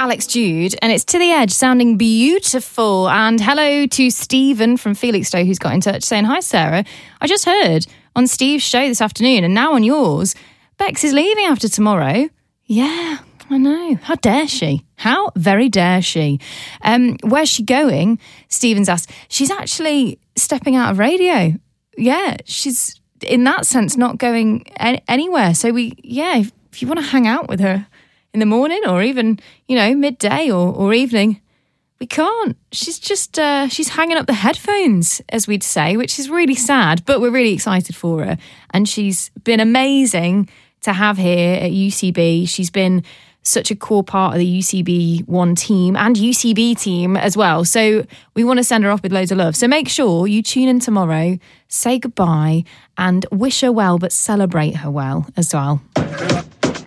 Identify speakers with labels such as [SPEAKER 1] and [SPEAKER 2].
[SPEAKER 1] Alex Jude, and it's To The Edge, sounding beautiful. And hello to Stephen from Felixstowe, who's got in touch saying, hi, Sarah. I just heard on Steve's show this afternoon, and now on yours, Bex is leaving after tomorrow. Yeah, I know. How dare she? How very dare she? Where's she going? Stephen's asked. She's actually stepping out of radio. Yeah, she's, in that sense, not going anywhere. So if you want to hang out with her in the morning or even, midday or evening, we can't. She's just, she's hanging up the headphones, as we'd say, which is really sad, but we're really excited for her. And she's been amazing to have here at UCB. She's been such a core part of the UCB1 team and UCB team as well. So we want to send her off with loads of love. So make sure you tune in tomorrow, say goodbye and wish her well, but celebrate her well as well.